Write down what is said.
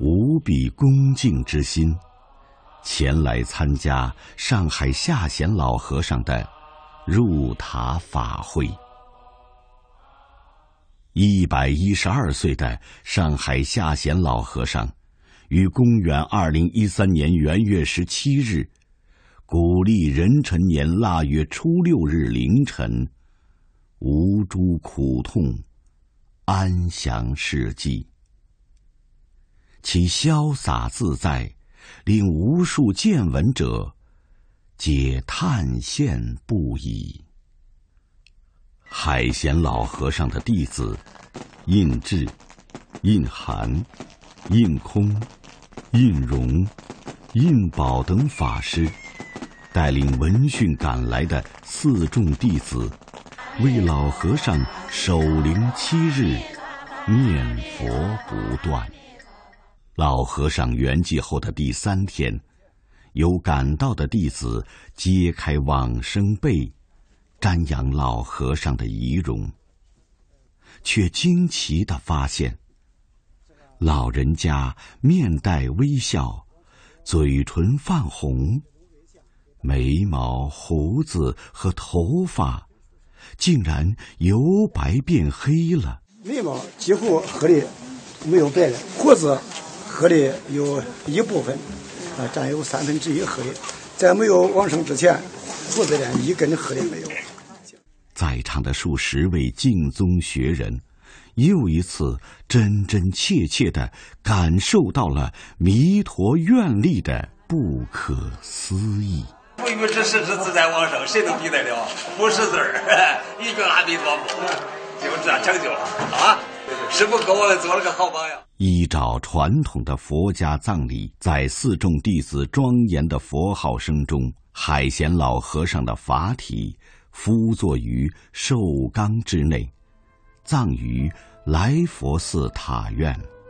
无比恭敬之心，前来参加上海下贤老和尚的入塔法会。112岁的上海下贤老和尚，于公元2013年元月17日，古历壬辰年腊月初6日凌晨，无诸苦痛，安详逝迹。其潇洒自在，令无数见闻者皆叹羡不已。海贤老和尚的弟子印智、印涵、印空、印荣、印宝等法师，带领闻讯赶来的4众弟子，为老和尚守灵7日，念佛不断。老和尚圆寂后的第3天，有赶到的弟子揭开往生被，瞻仰老和尚的遗容，却惊奇地发现，老人家面带微笑，嘴唇泛红，眉毛、胡子和头发竟然由白变黑了。 眉毛几乎黑的没有白了，胡子黑的有一部分，占有1/3黑的。在没有往生之前，胡子连一根黑的没有。 在场的数十位净宗学人，又一次真真切切地感受到了弥陀愿力的不可思议。 不与之实之自在往生，谁能比得了？不识字儿，一个阿弥陀佛，就这样成就了啊！师父给我们做了个好榜样。 依照传统的佛家葬礼，在4众弟子庄严的佛号声中，海贤老和尚的法体敷坐于寿缸之内，葬于来佛寺塔院。